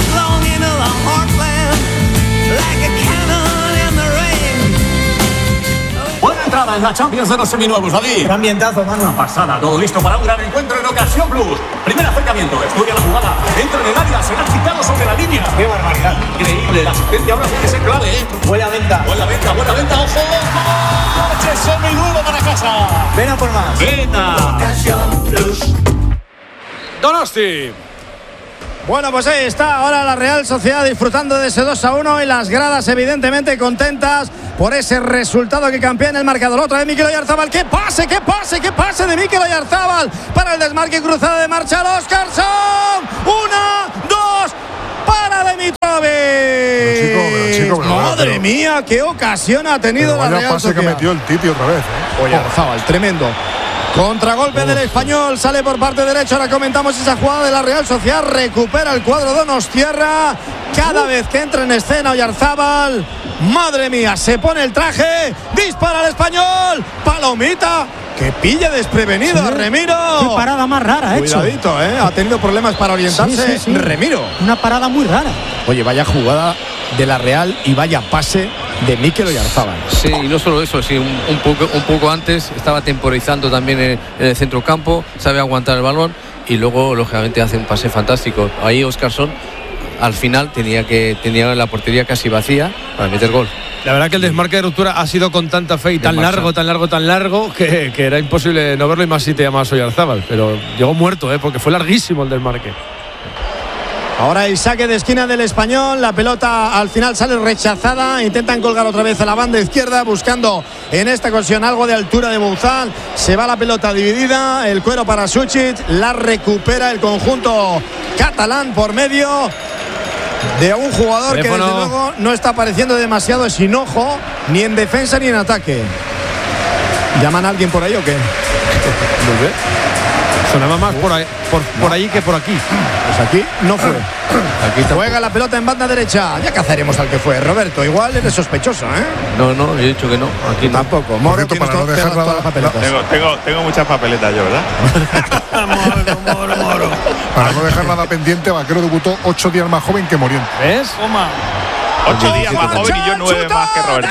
Buena entrada en la Champions de los seminuevos, David. Qué ambientazo, mano. Una pasada, todo listo para un gran encuentro en Ocasión Plus. Primer acercamiento, estudia la jugada, entra en el área, será quitado sobre la línea. Qué barbaridad. Increíble, la asistencia ahora tiene que ser clave, ¿eh? Buena venta. Buena venta, buena venta, ojo, ojo. Coche seminuevo para casa. Ven a por más. Venta. Ocasión Plus. Donosti. Bueno, pues ahí está ahora la Real Sociedad disfrutando de ese dos a uno y las gradas evidentemente contentas por ese resultado que campea en el marcador. Otra vez Mikel Oyarzabal, ¡qué pase, qué pase, qué pase de Mikel Oyarzabal para el desmarque cruzado de marcha al Óscarson! Una, dos, para Dimitrovic. Pero chico, pero chico, pero Madre pero, mía, qué ocasión ha tenido pero la vaya Real pase Sociedad. que metió el Titi otra vez, ¿eh? Oyarzabal, tremendo. Contragolpe del Español, sale por parte derecha. Ahora comentamos esa jugada de la Real Sociedad. Recupera el cuadro Donostiarra. Cada vez que entra en escena Oyarzabal, madre mía, se pone el traje. Dispara el Español. Palomita, que pilla desprevenido a Sí. Remiro. Qué parada más rara ha hecho. Cuidadito, ¿eh? Ha tenido problemas para orientarse. Sí, sí, sí. Remiro. Una parada muy rara. Oye, vaya jugada de la Real y vaya pase de Mikel Oyarzabal. Sí, y no solo eso, sí, un, un, poco, un poco antes estaba temporizando también en, en el centro campo, sabe aguantar el balón y luego, lógicamente, hace un pase fantástico. Ahí Óscarson, al final, tenía, que, tenía la portería casi vacía para meter gol. La verdad que el desmarque de ruptura ha sido con tanta fe y tan marcha. largo, tan largo, tan largo que, que era imposible no verlo y más si te llamas Oyarzabal. Pero llegó muerto, ¿eh? Porque fue larguísimo el desmarque. Ahora el saque de esquina del Español, la pelota al final sale rechazada, intentan colgar otra vez a la banda izquierda buscando en esta ocasión algo de altura de Bouzal, se va la pelota dividida, el cuero para Suchit, la recupera el conjunto catalán por medio de un jugador Teléfono. que desde luego no está apareciendo demasiado sin ojo, ni en defensa ni en ataque. ¿Llaman a alguien por ahí o qué? Muy bien. Sonaba más por ahí, por, por ahí que por aquí. Pues aquí no fue. Aquí juega la pelota en banda derecha. Ya cazaremos al que fue. Roberto, igual eres sospechoso, ¿eh? No, no, he dicho que no. Aquí no. Tampoco. Moro, Por cierto, tienes para no todo- dejar todas nada- las papeletas. Tengo, tengo, tengo muchas papeletas yo, ¿verdad? Para no dejar nada pendiente, Vaquero debutó ocho días más joven que Moriente. ¿Ves? Toma. Ocho días más joven y yo nueve más que Roberto.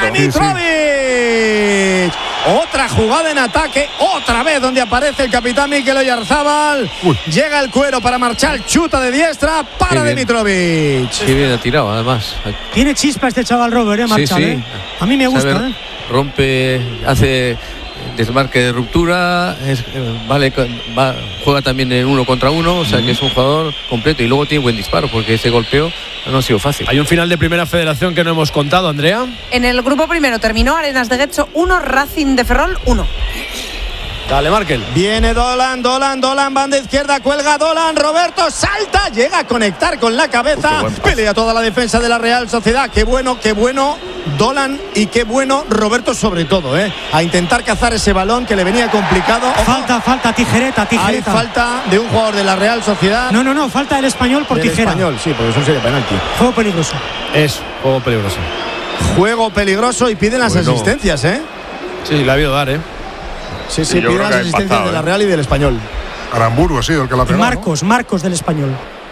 Dimitrovic. Otra jugada en ataque, otra vez donde aparece el capitán Mikel Oyarzabal. Llega el cuero para marchar, chuta de diestra para Qué bien. Dimitrovic. Qué bien ha tirado, además. Tiene chispa este chaval Robert, ¿eh? Sí, Marchal, sí. ¿eh? A mí me gusta, Sabe, ¿eh? rompe, hace desmarque de ruptura, es, vale, va, juega también en uno contra uno, o sea que es un jugador completo y luego tiene buen disparo porque ese golpeo no ha sido fácil. Hay un final de Primera Federación que no hemos contado, Andrea. En el grupo primero terminó Arenas de Getxo uno, Racing de Ferrol uno. Dale, Markel. Viene Dolan, Dolan, Dolan, banda izquierda, cuelga Dolan, Roberto salta, llega a conectar con la cabeza, Uf, pelea toda la defensa de la Real Sociedad. Qué bueno, qué bueno Dolan y qué bueno Roberto sobre todo, ¿eh? A intentar cazar ese balón que le venía complicado. Ojo. Falta, falta, tijereta, tijereta. Hay falta de un jugador de la Real Sociedad. No, no, no, falta el Español por del tijera. Español, sí, porque eso sería penalti. Juego peligroso. Es juego peligroso. Juego peligroso y piden las bueno. asistencias, ¿eh? Sí, la ha habido dar, ¿eh? Sí, sí, piden las asistencias pasado, de la Real y del Español. Aramburu ha sido el que la ha pegado. Marcos, ¿no? Marcos del Español.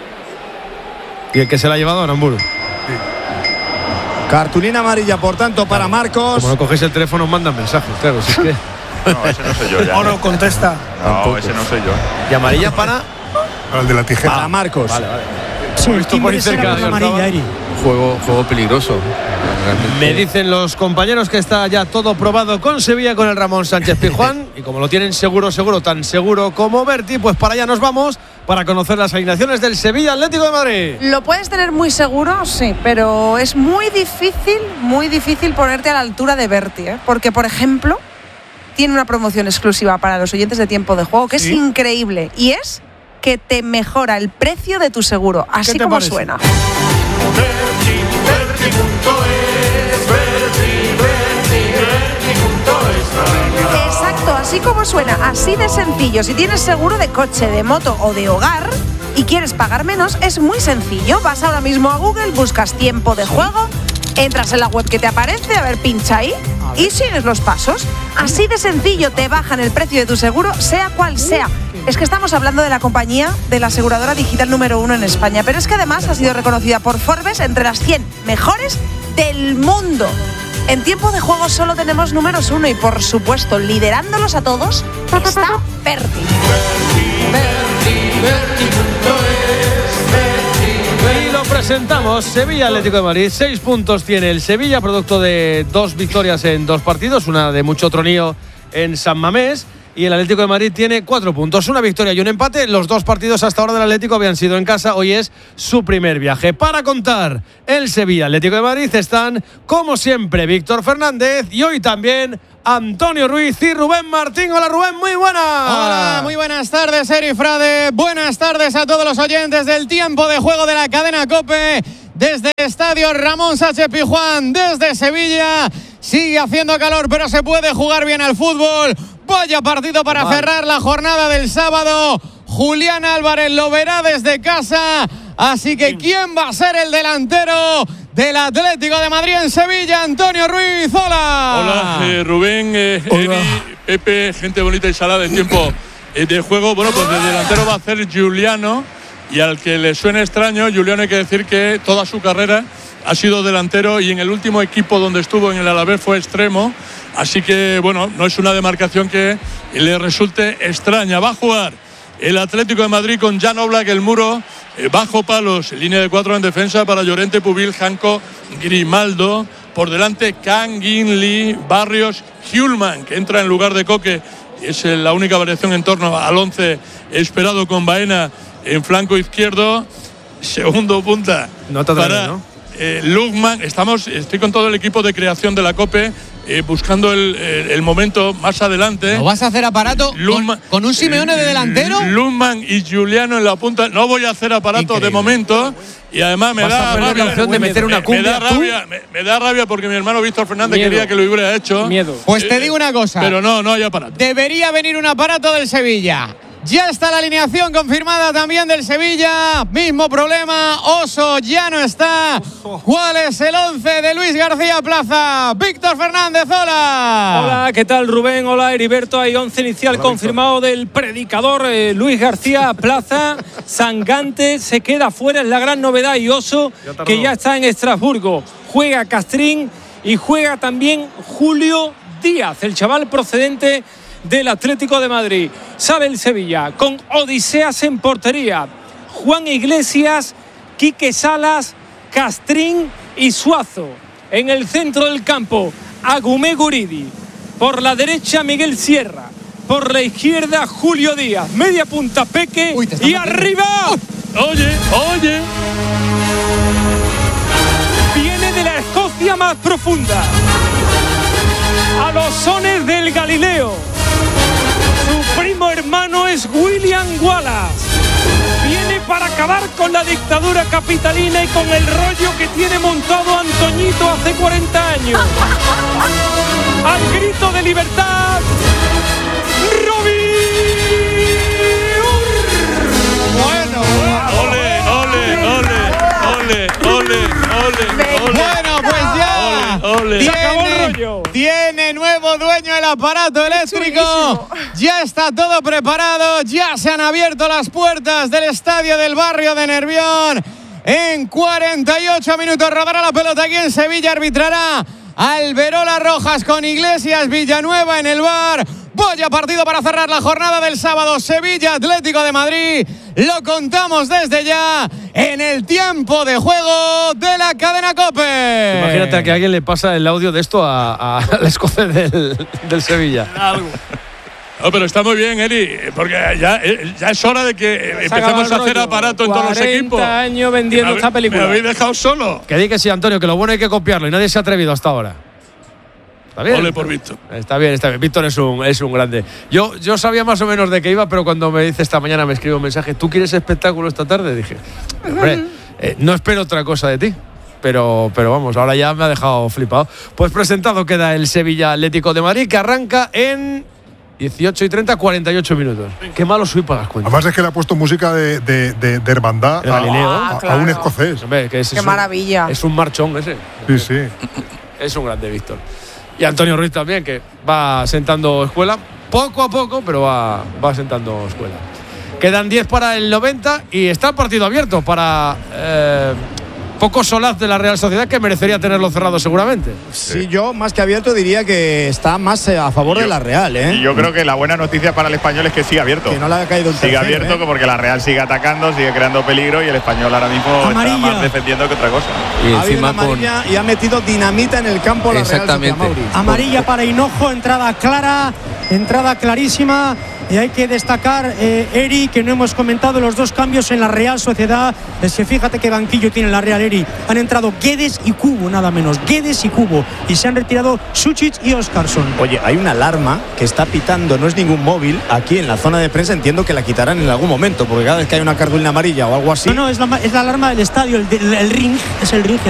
Y el que se la ha llevado a Aramburu. Sí. Cartulina amarilla, por tanto, para Marcos. Como no cogéis el teléfono, os mandan mensajes, claro. Si es que... No, ese no soy yo ya. O no contesta. No, Tampoco. ese no soy yo. ¿Y amarilla para? Para el de la tijera. Para Marcos. Vale, vale. Sí, el timbre será amarilla, Eri. Juego, juego peligroso. Realmente. Me dicen los compañeros que está ya todo probado con Sevilla, con el Ramón Sánchez Pizjuán. Y como lo tienen seguro, seguro, tan seguro como Berti, pues para allá nos vamos para conocer las alineaciones del Sevilla Atlético de Madrid. Lo puedes tener muy seguro, sí, pero es muy difícil, muy difícil ponerte a la altura de Berti, ¿eh? Porque, por ejemplo, tiene una promoción exclusiva para los oyentes de Tiempo de Juego que ¿Sí? es increíble. Y es que te mejora el precio de tu seguro, así como parece? Suena. Berti, Berti punto es, Berti, Berti, Berti punto es. Exacto, así como suena, así de sencillo. Si tienes seguro de coche, de moto o de hogar y quieres pagar menos, es muy sencillo. Vas ahora mismo a Google, buscas Tiempo de Juego, entras en la web que te aparece, a ver, pincha ahí y sigues los pasos. Así de sencillo, te bajan el precio de tu seguro, sea cual sea. Es que estamos hablando de la compañía de la aseguradora digital número uno en España, pero es que además ha sido reconocida por Forbes entre las cien mejores del mundo. En Tiempo de Juego solo tenemos números uno y, por supuesto, liderándolos a todos, está Berti. Y lo presentamos, Sevilla Atlético de Madrid. Seis puntos tiene el Sevilla, producto de dos victorias en dos partidos, una de mucho tronío en San Mamés. Y el Atlético de Madrid tiene cuatro puntos, una victoria y un empate. Los dos partidos hasta ahora del Atlético habían sido en casa. Hoy es su primer viaje. Para contar el Sevilla Atlético de Madrid están, como siempre, Víctor Fernández y hoy también Antonio Ruiz y Rubén Martín. Hola, Rubén, muy buenas. Hola, muy buenas tardes, Eri Frade. Buenas tardes a todos los oyentes del Tiempo de Juego de la cadena COPE. Desde el estadio Ramón Sánchez Pizjuán, desde Sevilla. Sigue haciendo calor, pero se puede jugar bien al fútbol. Vaya partido para vale. cerrar la jornada del sábado. Julián Álvarez lo verá desde casa. Así que ¿quién va a ser el delantero del Atlético de Madrid en Sevilla? Antonio Ruiz, hola. Hola, eh, Rubén, eh, hola. Eri, Pepe, gente bonita y salada de Tiempo eh, de Juego. Bueno, pues el delantero va a ser Giuliano. Y al que le suene extraño, Giuliano, hay que decir que toda su carrera ha sido delantero y en el último equipo donde estuvo, en el Alavés, fue extremo. Así que, bueno, no es una demarcación que le resulte extraña. Va a jugar el Atlético de Madrid con Jan Oblak, el muro, eh, bajo palos, línea de cuatro en defensa para Llorente, Pubil, Janko, Grimaldo. Por delante, Kangin Lee, Barrios, Hjulman, que entra en lugar de Coque. Es la única variación en torno al once esperado, con Baena en flanco izquierdo. Segundo punta no te para ¿no? eh, Lugman. Estamos, estoy con todo el equipo de creación de la COPE eh, buscando el, el, el momento más adelante. ¿No vas a hacer aparato Lugman, con, con un Simeone de delantero? Lugman y Giuliano en la punta. No voy a hacer aparato Increíble. de momento. Y además me da rabia, la de meter una me, me da rabia, me, me da rabia porque mi hermano Víctor Fernández Miedo. quería que lo hubiera hecho. Miedo. Pues te digo una cosa. Pero no, no hay aparato. Debería venir un aparato del Sevilla. Ya está la alineación confirmada también del Sevilla. Mismo problema, Oso ya no está. ¿Cuál es el once de Luis García Plaza? Víctor Fernández, hola. Hola, ¿qué tal, Rubén? Hola, Heriberto. Hay once inicial hola, confirmado Víctor. Del predicador eh, Luis García Plaza. Sangante se queda fuera, es la gran novedad. Y Oso, ya que ya está en Estrasburgo. Juega Castrín y juega también Julio Díaz, el chaval procedente del Atlético de Madrid. Sale el Sevilla con Odiseas en portería, Juan Iglesias, Quique Salas, Castrín y Suazo. En el centro del campo, Agumé Guridi, Por la derecha, Miguel Sierra. Por la izquierda, Julio Díaz. Media punta, Peque. Uy, y metiendo. Arriba. Oye, oye. Viene de la Escocia más profunda. A los sones del Galileo. Su primo hermano es William Wallace. Viene para acabar con la dictadura capitalina y con el rollo que tiene montado Antoñito hace cuarenta años. Al grito de libertad, Robin. Bueno, ole, ole, ole, ole, ole, ole. Bueno, pues ya ole, ole. Tiene, tiene nuevo dueño el aparato eléctrico. Ya está todo preparado. Ya se han abierto las puertas del estadio del barrio de Nervión. En cuarenta y ocho minutos rodará la pelota aquí en Sevilla. Arbitrará Alberola Rojas con Iglesias Villanueva en el V A R. Vaya partido para cerrar la jornada del sábado. Sevilla Atlético de Madrid. Lo contamos desde ya en el tiempo de juego de la cadena COPE. Imagínate que a alguien le pasa el audio de esto a, a, al escocés del, del Sevilla. No, pero está muy bien, Eri, porque ya, ya es hora de que empecemos a hacer aparato en todos los equipos. cuarenta años vendiendo me, esta película. Me habéis dejado solo. Que di que sí, Antonio, que lo bueno hay que copiarlo y nadie se ha atrevido hasta ahora. Está bien. Ole por Víctor. Está bien, está bien. Víctor es un, es un grande. Yo, yo sabía más o menos de qué iba, pero cuando me dice esta mañana, me escribe un mensaje, ¿tú quieres espectáculo esta tarde? Dije, hombre, eh, no espero otra cosa de ti. Pero, pero vamos, ahora ya me ha dejado flipado. Pues presentado queda el Sevilla Atlético de Madrid, que arranca en dieciocho y treinta, cuarenta y ocho minutos. Qué malo soy para las cuentas. Además es que le ha puesto música de, de, de, de hermandad a, a, a, claro. a un escocés. Hombre, que es, Qué es un, maravilla. Es un marchón ese. Sí, sí. Es un grande, Víctor. Y Antonio Ruiz también, que va sentando escuela, poco a poco, pero va, va sentando escuela. Quedan diez para el noventa y está el partido abierto para eh, poco solaz de la Real Sociedad, que merecería tenerlo cerrado seguramente. Sí, yo más que abierto diría que está más a favor yo, de la Real, ¿eh? Y yo creo que la buena noticia para el Español es que sigue abierto. Que no le ha caído un Sigue tercero, abierto ¿eh? porque la Real sigue atacando, sigue creando peligro y el Español ahora mismo Amarilla. está más defendiendo que otra cosa. Y ha habido encima una amarilla con... y ha metido dinamita en el campo la Exactamente. Real Sociedad. Amarilla para Hinojo, entrada clara, entrada clarísima. Y hay que destacar, eh, Eri, que no hemos comentado los dos cambios en la Real Sociedad. Es que fíjate qué banquillo tiene la Real, Eri. Han entrado Guedes y Cubo, nada menos. Guedes y Cubo. Y se han retirado Suchic y Óscarson. Oye, hay una alarma que está pitando, no es ningún móvil, aquí en la zona de prensa. Entiendo que la quitarán en algún momento, porque cada vez que hay una cartulina amarilla o algo así. No, no, es la, es la alarma del estadio, el, el, el ring, es el ring.